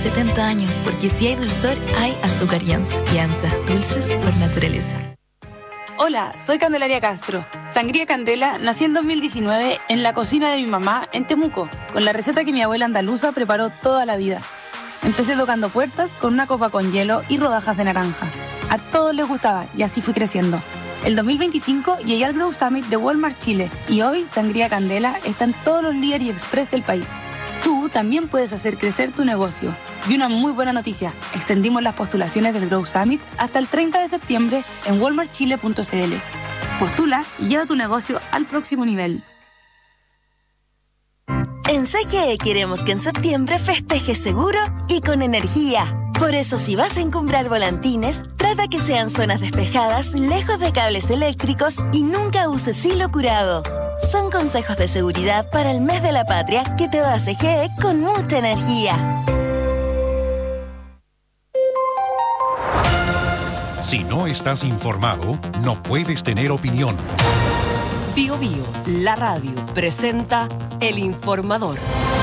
70 años, porque si hay dulzor, hay azúcar Yanza. Yanza, dulces por naturaleza. Hola, soy Candelaria Castro. Sangría Candela nació en 2019 en la cocina de mi mamá en Temuco, con la receta que mi abuela andaluza preparó toda la vida. Empecé tocando puertas con una copa con hielo y rodajas de naranja. A todos les gustaba y así fui creciendo. El 2025 llegué al Grow Summit de Walmart Chile y hoy Sangría Candela está en todos los Líder y Express del país. Tú también puedes hacer crecer tu negocio. Y una muy buena noticia, extendimos las postulaciones del Grow Summit hasta el 30 de septiembre en walmartchile.cl. Postula y lleva tu negocio al próximo nivel. En CGE queremos que en septiembre festejes seguro y con energía. Por eso, si vas a encumbrar volantines, trata que sean zonas despejadas, lejos de cables eléctricos y nunca uses hilo curado. Son consejos de seguridad para el mes de la patria que te da CGE con mucha energía. Si no estás informado, no puedes tener opinión. Bio Bio, la radio, presenta El Informador.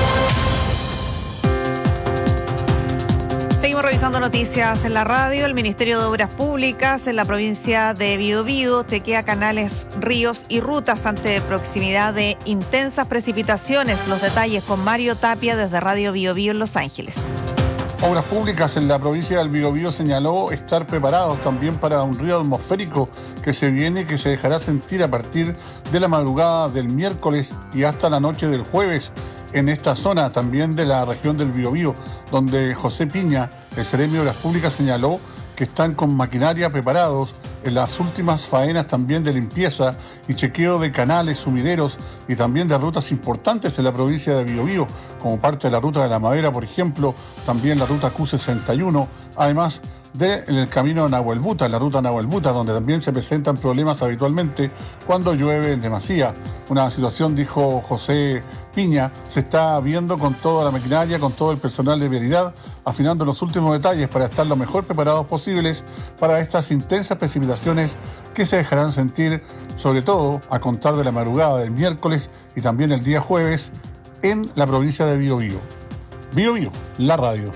Seguimos revisando noticias en la radio. El Ministerio de Obras Públicas en la provincia de Biobío chequea canales, ríos y rutas ante proximidad de intensas precipitaciones. Los detalles con Mario Tapia desde Radio Biobío en Los Ángeles. Obras Públicas en la provincia del Biobío señaló estar preparados también para un río atmosférico que se viene y que se dejará sentir a partir de la madrugada del miércoles y hasta la noche del jueves en esta zona también de la región del Biobío, donde José Piña, el Seremi de Obras Públicas, señaló que están con maquinaria preparados en las últimas faenas también de limpieza y chequeo de canales, sumideros y también de rutas importantes en la provincia de Biobío, como parte de la ruta de la Madera, por ejemplo, también la ruta Q61, además del camino de Nahuelbuta, la ruta Nahuelbuta, donde también se presentan problemas habitualmente cuando llueve en demasía. Una situación, dijo José Piña, se está viendo con toda la maquinaria, con todo el personal de vialidad, afinando los últimos detalles para estar lo mejor preparados posibles para estas intensas precipitaciones que se dejarán sentir, sobre todo a contar de la madrugada del miércoles y también el día jueves en la provincia de Biobío. Biobío, la radio.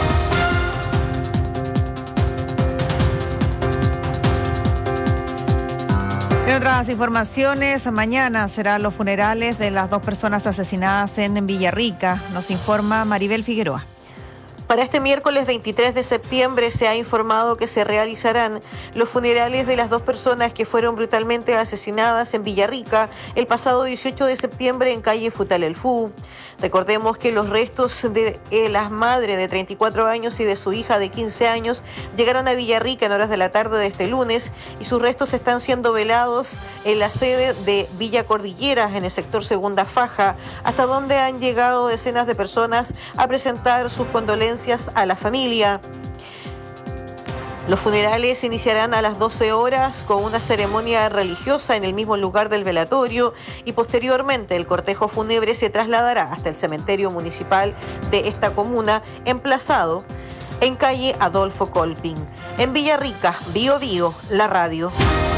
En otras informaciones, mañana serán los funerales de las 2 personas asesinadas en Villarrica, nos informa Maribel Figueroa. Para este miércoles 23 de septiembre se ha informado que se realizarán los funerales de las 2 personas que fueron brutalmente asesinadas en Villarrica el pasado 18 de septiembre en calle Futalelfú. Recordemos que los restos de la madre de 34 años y de su hija de 15 años llegaron a Villarrica en horas de la tarde de este lunes y sus restos están siendo velados en la sede de Villa Cordilleras, en el sector Segunda Faja, hasta donde han llegado decenas de personas a presentar sus condolencias a la familia. Los funerales iniciarán a las 12 horas con una ceremonia religiosa en el mismo lugar del velatorio y posteriormente el cortejo fúnebre se trasladará hasta el cementerio municipal de esta comuna, emplazado en calle Adolfo Colpin. En Villarrica, Biobío, la radio.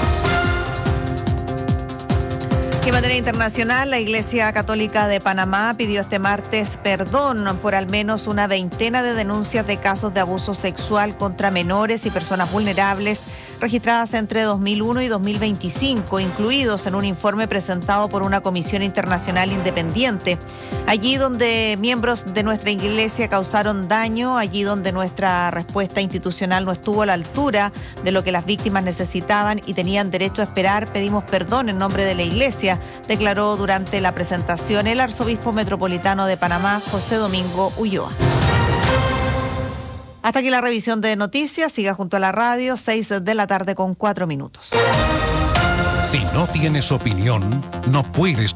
En materia internacional, la Iglesia Católica de Panamá pidió este martes perdón por al menos una veintena de denuncias de casos de abuso sexual contra menores y personas vulnerables registradas entre 2001 y 2025, incluidos en un informe presentado por una comisión internacional independiente. Allí donde miembros de nuestra Iglesia causaron daño, allí donde nuestra respuesta institucional no estuvo a la altura de lo que las víctimas necesitaban y tenían derecho a esperar, pedimos perdón en nombre de la Iglesia, declaró durante la presentación el arzobispo metropolitano de Panamá, José Domingo Ulloa. Hasta aquí la revisión de noticias. Siga junto a la radio, 6 de la tarde con 4 minutos. Si no tienes opinión, no puedes